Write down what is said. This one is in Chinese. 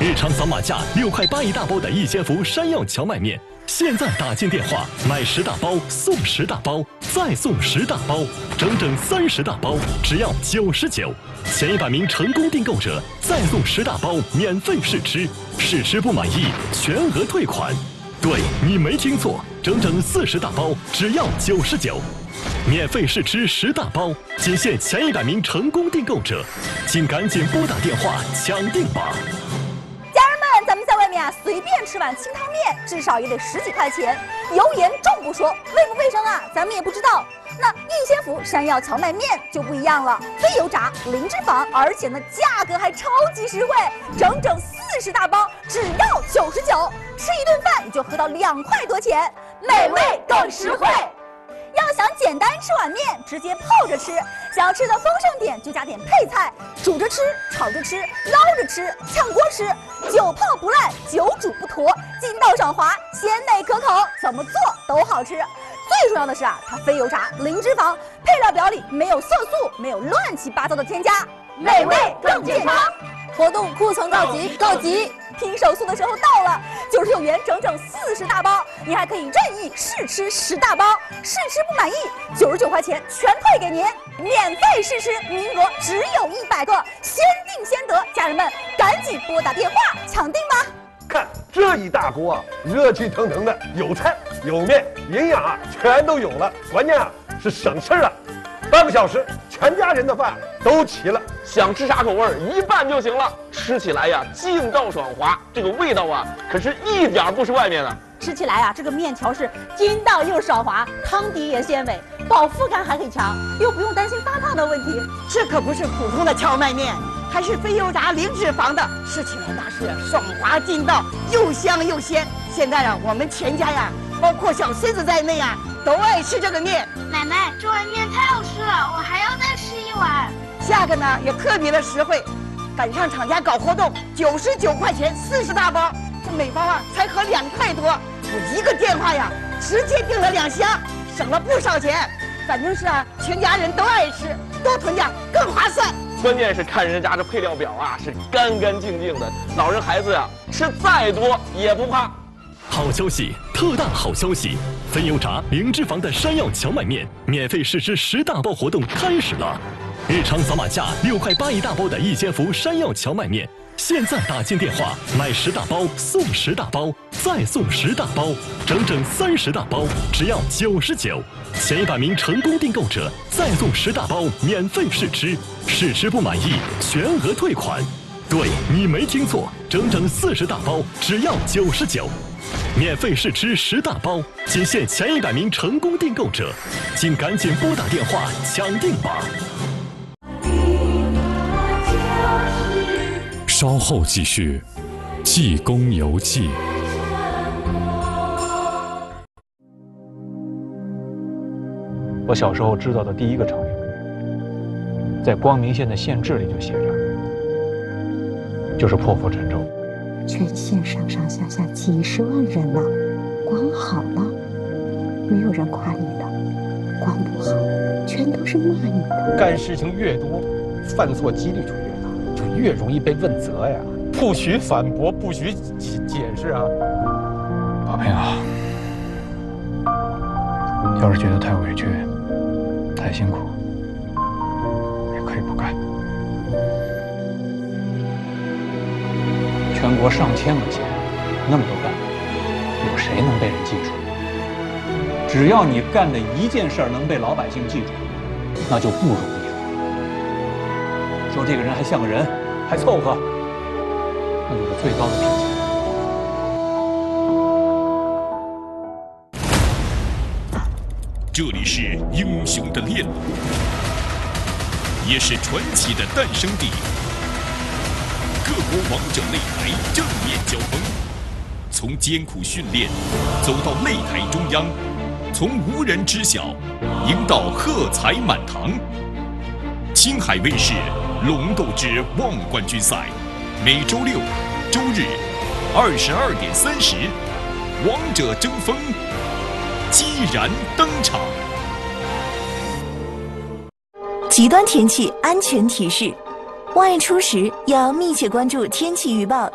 日常扫码价6块8一大包的一千伏山药荞麦面，现在打进电话买10大包送10大包，再送10大包，整整30大包，只要99。前100名成功订购者再送10大包免费试吃，试吃不满意全额退款。对，你没听错，整整40大包，只要99。免费试吃10大包，仅限前100名成功订购者，请赶紧拨打电话抢订吧！ 家人们，咱们在外面随便吃碗清汤面，至少也得10几块钱，油盐重不说，卫不卫生啊，咱们也不知道。那一千伏山药荞麦面就不一样了，非油炸，零脂肪，而且呢价格还超级实惠，整整40大包，只要99，吃一顿饭也就合到2块多钱，美味更实惠。要想简单吃碗面，直接泡着吃；想要吃的丰盛点，就加点配菜，煮着吃、炒着吃、捞着吃、炝锅吃，久泡不烂，久煮不坨，筋道爽滑，鲜美可口，怎么做都好吃。最重要的是它非油炸，零脂肪，配料表里没有色素，没有乱七八糟的添加，美味更健康。活动库存告急！拼手速的时候到了，99元整整40大包，你还可以任意试吃10大包，试吃不满意，99块钱全退给您，免费试吃，名额只有100个，先订先得，家人们赶紧拨打电话抢订吧！ 看这一大锅热气腾腾的，有菜有面，营养全都有了，关键是省事了。半个小时，全家人的饭都齐了。 想吃啥口味一拌就行了，吃起来劲道爽滑，这个味道可是一点不是外面的。 吃起来这个面条是筋道又爽滑，汤底也鲜美，饱腹感还很强，又不用担心发胖的问题。 这可不是普通的荞麦面，还是非油炸零脂肪的，吃起来那是爽滑筋道，又香又鲜。现在我们全家包括小孙子在内都爱吃这个面。 奶奶，这碗面太好吃了，我还要再吃一碗。 价格呢也特别的实惠，赶上厂家搞活动，99块钱40大包，这每包才合2块多。我一个电话直接订了2箱，省了不少钱。反正是全家人都爱吃，多囤点更划算。 关键是看人家这配料表是干干净净的，老人孩子吃再多也不怕。 好消息，特大好消息！非油炸、零脂肪的山药荞麦面免费试吃10大包活动开始了。日常扫码价6块8一大包的一千伏山药荞麦面，现在打进电话买10大包送10大包，再送10大包，整整30大包，只要99。前100名成功订购者再送10大包免费试吃，试吃不满意全额退款。对，你没听错，整整40大包，只要99。免费试吃10大包，仅限前100名成功订购者，请赶紧拨打电话抢订吧！ 稍后继续，济公游记。 我小时候知道的第一个成语，在光明县的县志里就写着，就是破釜沉舟。 全县上上下下几10万人了，光好了，没有人夸你的；光不好，全都是骂你的。 干事情越多，犯错几率就越大，就越容易被问责呀。不许反驳，不许解释啊！ 宝平啊，要是觉得太委屈、太辛苦，也可以不干。全国上千个县，那么多干部，有谁能被人记住？只要你干的一件事能被老百姓记住，那就不容易了。说这个人还像个人，还凑合，那就是最高的评价。 这里是英雄的炼炉，也是传奇的诞生地。各国王者擂台正面交锋，从艰苦训练走到擂台中央，从无人知晓赢到喝彩满堂。青海卫视《龙斗之望冠军赛》，每周6、周日22点30，王者争锋，激然登场。 极端天气安全提示：外出时要密切关注天气预报。